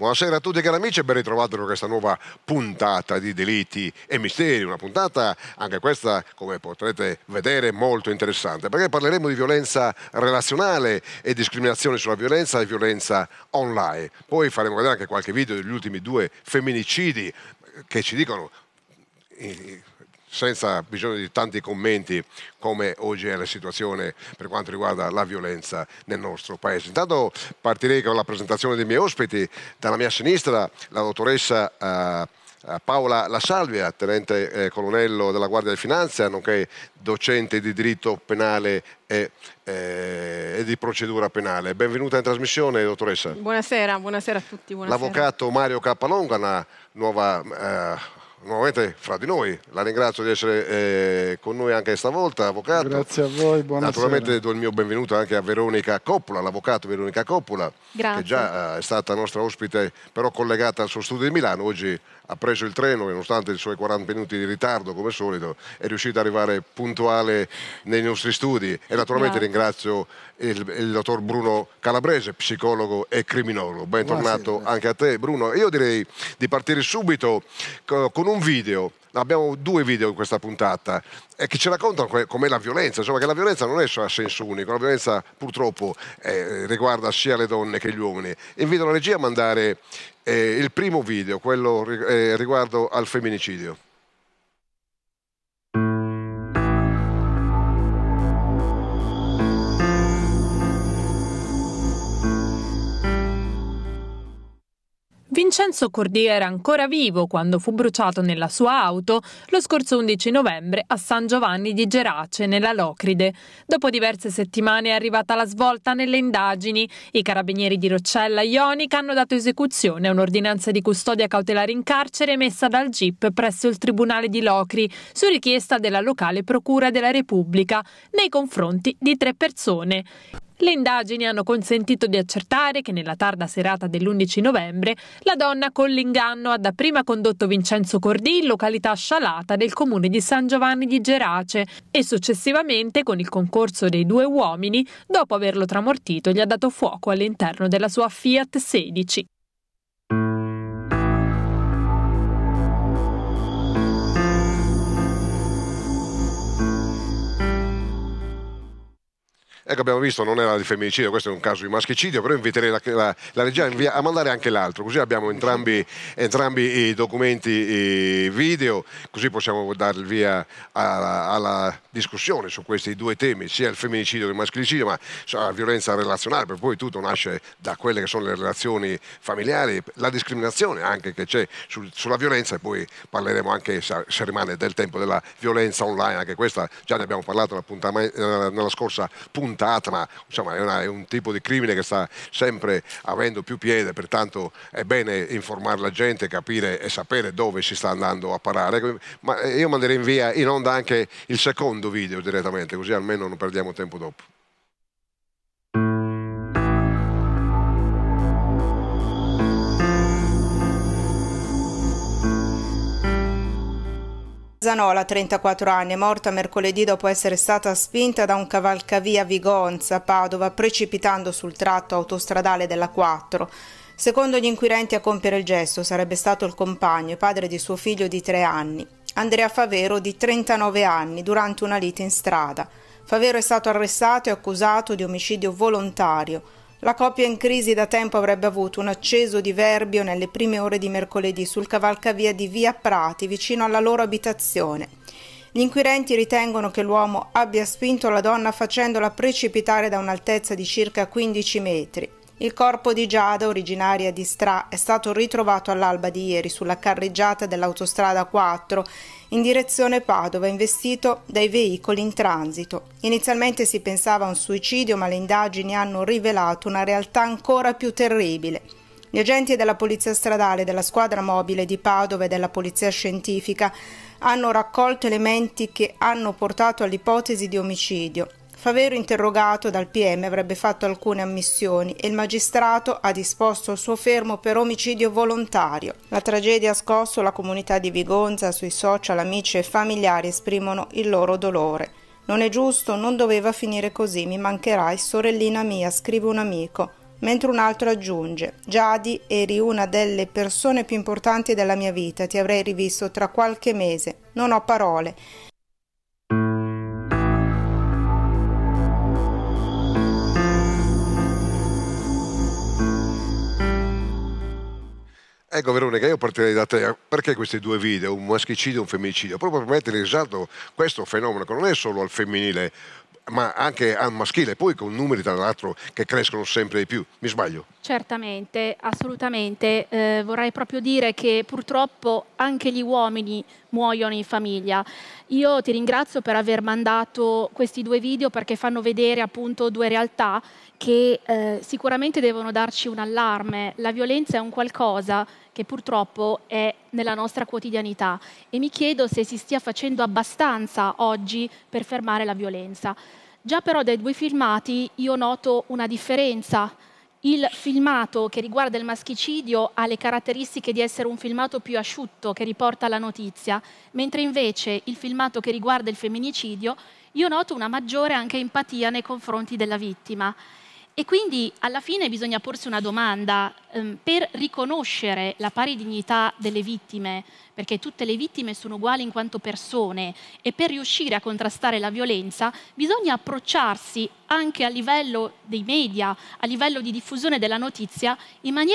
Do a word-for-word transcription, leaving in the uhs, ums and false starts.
Buonasera a tutti cari amici e ben ritrovati in questa nuova puntata di Delitti e Misteri, una puntata anche questa, come potrete vedere, molto interessante, perché parleremo di violenza relazionale e discriminazione sulla violenza e violenza online. Poi faremo vedere anche qualche video degli ultimi due femminicidi che ci dicono, senza bisogno di tanti commenti, come oggi è la situazione per quanto riguarda la violenza nel nostro paese. Intanto partirei con la presentazione dei miei ospiti. Dalla mia sinistra la dottoressa eh, Paola La Salvia, tenente eh, colonnello della Guardia di Finanza, nonché docente di diritto penale e, eh, e di procedura penale. Benvenuta in trasmissione, dottoressa. Buonasera, buonasera a tutti. L'avvocato Mario Cappalonga, una nuova... Eh, nuovamente fra di noi, la ringrazio di essere eh, con noi anche stavolta, avvocato. Grazie a voi, buonasera. Naturalmente do il mio benvenuto anche a Veronica Coppola, l'avvocato Veronica Coppola, Grazie. che già eh, è stata nostra ospite, però collegata al suo studio di Milano. Oggi ha preso il treno e nonostante i suoi quaranta minuti di ritardo, come solito, è riuscita ad arrivare puntuale nei nostri studi. E naturalmente Grazie. ringrazio il, il dottor Bruno Calabrese, psicologo e criminologo. Bentornato Buonasera. anche a te, Bruno. Io direi di partire subito con un video. Abbiamo due video in questa puntata e che ci raccontano com'è la violenza, insomma, che la violenza non è solo a senso unico, la violenza purtroppo eh, riguarda sia le donne che gli uomini. Invito la regia a mandare eh, il primo video, quello eh, riguardo al femminicidio. Vincenzo Cordia era ancora vivo quando fu bruciato nella sua auto lo scorso undici novembre a San Giovanni di Gerace, nella Locride. Dopo diverse settimane è arrivata la svolta nelle indagini. I carabinieri di Roccella Ionica hanno dato esecuzione a un'ordinanza di custodia cautelare in carcere emessa dal G I P presso il Tribunale di Locri su richiesta della locale Procura della Repubblica nei confronti di tre persone. Le indagini hanno consentito di accertare che nella tarda serata dell'undici novembre la donna con l'inganno ha dapprima condotto Vincenzo Cordì in località Scialata del comune di San Giovanni di Gerace e successivamente, con il concorso dei due uomini, dopo averlo tramortito, gli ha dato fuoco all'interno della sua Fiat sedici. Ecco, abbiamo visto, non era di femminicidio, questo è un caso di maschicidio, però inviterei la, la, la regia a mandare anche l'altro, così abbiamo entrambi, entrambi i documenti i video, così possiamo dare il via alla, alla discussione su questi due temi, sia il femminicidio che il maschicidio, ma la violenza relazionale, perché poi tutto nasce da quelle che sono le relazioni familiari, la discriminazione anche che c'è sul, sulla violenza, e poi parleremo anche, se, se rimane del tempo, della violenza online, anche questa già ne abbiamo parlato nella, nella scorsa puntata. Ma insomma è, una, è un tipo di crimine che sta sempre avendo più piede, pertanto è bene informare la gente, capire e sapere dove si sta andando a parare. Ma io manderei in via in onda anche il secondo video direttamente, così almeno non perdiamo tempo dopo. Zanola, trentaquattro anni, è morta mercoledì dopo essere stata spinta da un cavalcavia Vigonza, Padova, precipitando sul tratto autostradale della quattro. Secondo gli inquirenti, a compiere il gesto sarebbe stato il compagno e padre di suo figlio di tre anni, Andrea Favero, di trentanove anni, durante una lite in strada. Favero è stato arrestato e accusato di omicidio volontario. La coppia in crisi da tempo avrebbe avuto un acceso diverbio nelle prime ore di mercoledì sul cavalcavia di Via Prati, vicino alla loro abitazione. Gli inquirenti ritengono che l'uomo abbia spinto la donna facendola precipitare da un'altezza di circa quindici metri. Il corpo di Giada, originaria di Stra, è stato ritrovato all'alba di ieri sulla carreggiata dell'autostrada quattro in direzione Padova, investito dai veicoli in transito. Inizialmente si pensava a un suicidio, ma le indagini hanno rivelato una realtà ancora più terribile. Gli agenti della Polizia Stradale, della Squadra Mobile di Padova e della Polizia Scientifica hanno raccolto elementi che hanno portato all'ipotesi di omicidio. Favero, interrogato dal P M, avrebbe fatto alcune ammissioni e il magistrato ha disposto il suo fermo per omicidio volontario. La tragedia ha scosso la comunità di Vigonza. Sui social amici e familiari esprimono il loro dolore. Non è giusto, non doveva finire così, mi mancherai, sorellina mia, scrive un amico. mentre un altro aggiunge: Giadi, eri una delle persone più importanti della mia vita, ti avrei rivisto tra qualche mese, non ho parole. Ecco Veronica, io partirei da te. Perché questi due video, un maschicidio e un femminicidio? Proprio per mettere in risalto questo fenomeno che non è solo al femminile ma anche al maschile, poi con numeri tra l'altro che crescono sempre di più. Mi sbaglio? Certamente, assolutamente. Eh, vorrei proprio dire che purtroppo anche gli uomini muoiono in famiglia. Io ti ringrazio per aver mandato questi due video perché fanno vedere appunto due realtà che eh, sicuramente devono darci un allarme. La violenza è un qualcosa che purtroppo è nella nostra quotidianità e mi chiedo se si stia facendo abbastanza oggi per fermare la violenza. Già però dai due filmati io noto una differenza. Il filmato che riguarda il maschicidio ha le caratteristiche di essere un filmato più asciutto che riporta la notizia, mentre invece il filmato che riguarda il femminicidio io noto una maggiore anche empatia nei confronti della vittima. E quindi alla fine bisogna porsi una domanda, ehm, per riconoscere la pari dignità delle vittime, perché tutte le vittime sono uguali in quanto persone, e per riuscire a contrastare la violenza bisogna approcciarsi anche a livello dei media, a livello di diffusione della notizia, in maniera